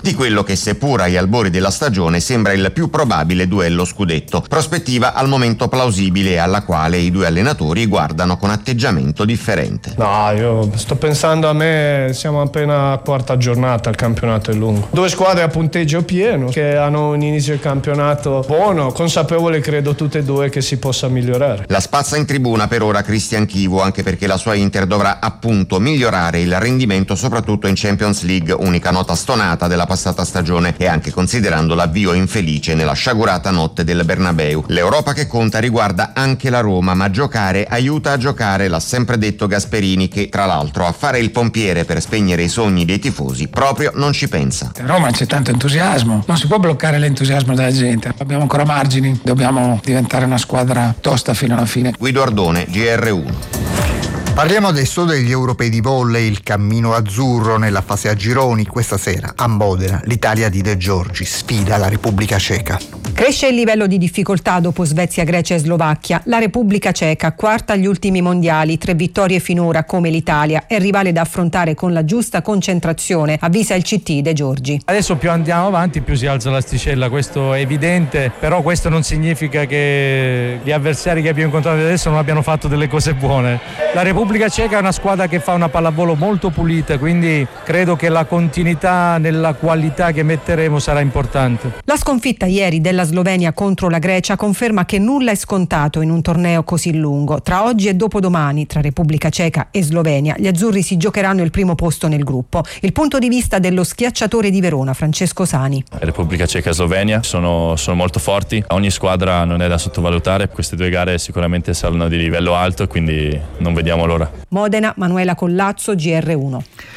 di quello che, seppur agli albori della stagione, sembra il più probabile duello scudetto, prospettiva al momento plausibile e alla quale i due allenatori guardano con atteggiamento differente. No, io sto pensando, a me siamo appena a quarta giornata, il campionato è lungo. Due squadre a punteggio pieno che hanno un inizio del campionato buono, consapevole credo tutte e due che si possa migliorare. La spazza in tribuna per ora Christian Chivu, anche perché la sua Inter dovrà appunto migliorare il rendimento soprattutto in Champions League, unica nota stonata della passata stagione, e anche considerando l'avvio infelice nella sciagurata notte del Bernabeu. L'Europa che conta riguarda anche la Roma, ma giocare aiuta a giocare, l'ha sempre detto Gasperini, che tra l'altro a fare il pompiere per spegnere i sogni dei tifosi proprio non ci pensa. A Roma c'è tanto entusiasmo, non si può bloccare l'entusiasmo della gente, abbiamo ancora margini, dobbiamo diventare una squadra tosta fino alla fine. Guido Ardone, GR1. Parliamo adesso degli europei di volley, il cammino azzurro nella fase a gironi. Questa sera a Modena l'Italia di De Giorgi sfida la Repubblica Ceca. Cresce il livello di difficoltà dopo Svezia, Grecia e Slovacchia. La Repubblica Ceca, quarta agli ultimi mondiali, 3 vittorie finora come l'Italia, è rivale da affrontare con la giusta concentrazione, avvisa il CT De Giorgi. Adesso più andiamo avanti più si alza l'asticella, questo è evidente, però questo non significa che gli avversari che abbiamo incontrato adesso non abbiano fatto delle cose buone. La Repubblica Ceca è una squadra che fa una pallavolo molto pulita, quindi credo che la continuità nella qualità che metteremo sarà importante. La sconfitta ieri della Slovenia contro la Grecia conferma che nulla è scontato in un torneo così lungo. Tra oggi e dopodomani, tra Repubblica Ceca e Slovenia, gli azzurri si giocheranno il primo posto nel gruppo. Il punto di vista dello schiacciatore di Verona, Francesco Sani. Repubblica Ceca e Slovenia sono molto forti, ogni squadra non è da sottovalutare, queste 2 gare sicuramente saranno di livello alto, quindi non vediamo l'ora. Modena, Manuela Collazzo, GR1.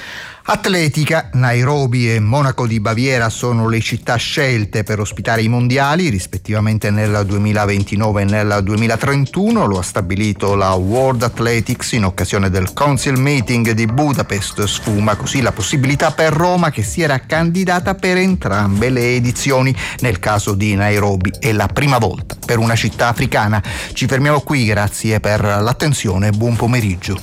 Atletica, Nairobi e Monaco di Baviera sono le città scelte per ospitare i mondiali, rispettivamente nel 2029 e nel 2031. Lo ha stabilito la World Athletics in occasione del Council Meeting di Budapest. Sfuma così la possibilità per Roma, che si era candidata per entrambe le edizioni. Nel caso di Nairobi è la prima volta per una città africana. Ci fermiamo qui, grazie per l'attenzione e buon pomeriggio.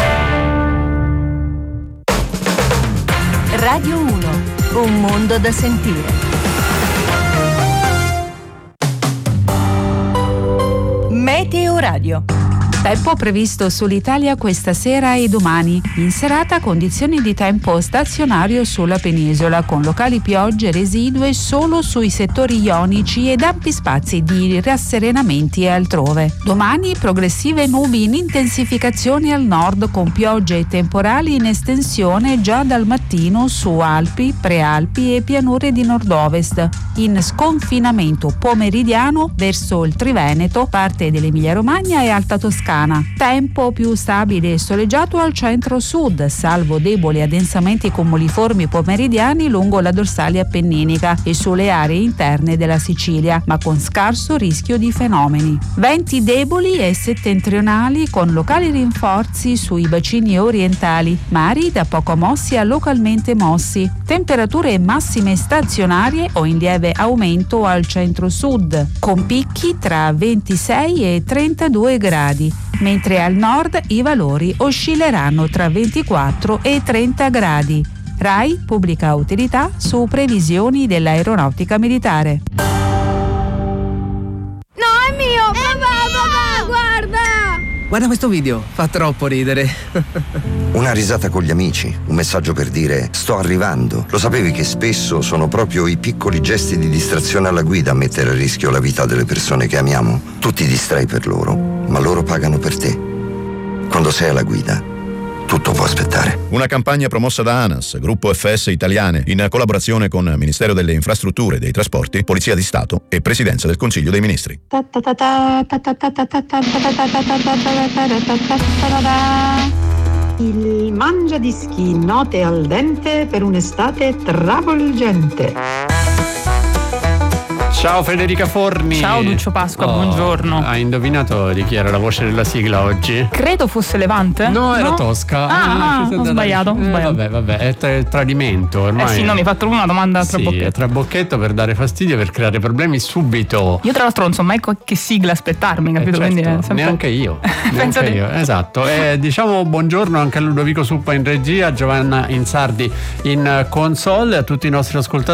Radio 1, un mondo da sentire. Meteo Radio. Tempo previsto sull'Italia questa sera e domani. In serata condizioni di tempo stazionario sulla penisola, con locali piogge residue solo sui settori ionici ed ampi spazi di rasserenamenti altrove. Domani progressive nubi in intensificazione al nord, con piogge e temporali in estensione già dal mattino su Alpi, Prealpi e pianure di nord-ovest. In sconfinamento pomeridiano verso il Triveneto, parte dell'Emilia-Romagna e Alta Toscana. Tempo più stabile e soleggiato al centro-sud, salvo deboli addensamenti cumuliformi pomeridiani lungo la dorsale appenninica e sulle aree interne della Sicilia, ma con scarso rischio di fenomeni. Venti deboli e settentrionali con locali rinforzi sui bacini orientali, mari da poco mossi a localmente mossi. Temperature massime stazionarie o in lieve aumento al centro-sud, con picchi tra 26 e 32 gradi. Mentre al nord i valori oscilleranno tra 24 e 30 gradi. RAI pubblica utilità su previsioni dell'aeronautica militare. No, è mio! Papà, guarda! Guarda questo video, fa troppo ridere. Una risata con gli amici, un messaggio per dire sto arrivando. Lo sapevi che spesso sono proprio i piccoli gesti di distrazione alla guida a mettere a rischio la vita delle persone che amiamo? Tu ti distrai per loro, ma loro pagano per te. Quando sei alla guida, tutto può aspettare. Una campagna promossa da ANAS, Gruppo FS Italiane, in collaborazione con Ministero delle Infrastrutture e dei Trasporti, Polizia di Stato e Presidenza del Consiglio dei Ministri. Il mangiadischi, note al dente per un'estate travolgente. Ciao Federica Forni. Ciao Duccio Pasqua, buongiorno. Hai indovinato di chi era la voce della sigla oggi? Credo fosse Levante. No, era Tosca. Ho sbagliato. Vabbè, è tradimento ormai. Sì, no, mi hai fatto una domanda tra bocchetto. Tra bocchetto per dare fastidio, per creare problemi subito. Io tra l'altro non so mai che sigla aspettarmi, capito? Certo, quindi sempre... neanche io. Esatto. Diciamo buongiorno anche a Ludovico Suppa in regia, a Giovanna Insardi in console, a tutti i nostri ascoltatori.